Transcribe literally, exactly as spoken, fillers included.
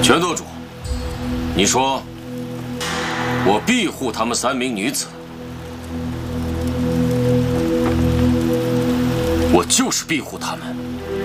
全舵主，你说我庇护他们三名女子，我就是庇护他们。